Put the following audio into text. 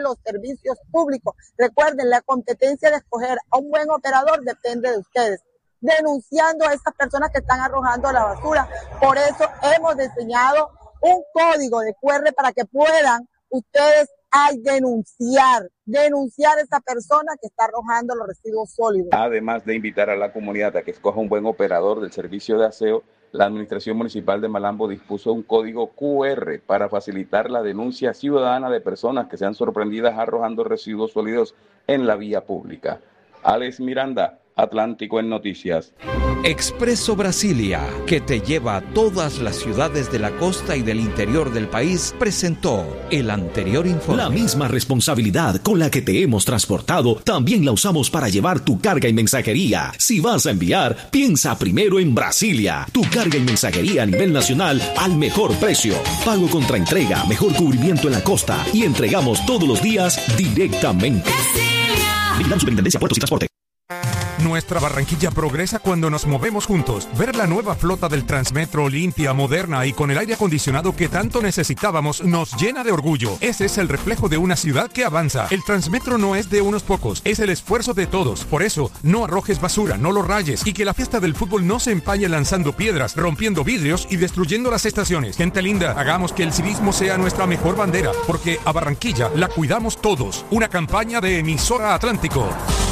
los servicios públicos. Recuerden, la competencia de escoger a un buen operador depende de ustedes, denunciando a esas personas que están arrojando la basura. Por eso hemos diseñado un código de QR para que puedan ustedes denunciar a esa persona que está arrojando los residuos sólidos. Además de invitar a la comunidad a que escoja un buen operador del servicio de aseo, la Administración Municipal de Malambo dispuso un código QR para facilitar la denuncia ciudadana de personas que sean sorprendidas arrojando residuos sólidos en la vía pública. Alex Miranda, Atlántico en Noticias. Expreso Brasilia, que te lleva a todas las ciudades de la costa y del interior del país, presentó el anterior informe. La misma responsabilidad con la que te hemos transportado, también la usamos para llevar tu carga y mensajería. Si vas a enviar, piensa primero en Brasilia. Tu carga y mensajería a nivel nacional al mejor precio. Pago contra entrega, mejor cubrimiento en la costa y entregamos todos los días directamente. Vigilando Superintendencia Puertos y Transporte. Nuestra Barranquilla progresa cuando nos movemos juntos. Ver la nueva flota del Transmetro limpia, moderna y con el aire acondicionado que tanto necesitábamos nos llena de orgullo. Ese es el reflejo de una ciudad que avanza. El Transmetro no es de unos pocos, es el esfuerzo de todos. Por eso, no arrojes basura, no lo rayes y que la fiesta del fútbol no se empañe lanzando piedras, rompiendo vidrios y destruyendo las estaciones. Gente linda, hagamos que el civismo sea nuestra mejor bandera, porque a Barranquilla la cuidamos todos. Una campaña de Emisora Atlántico.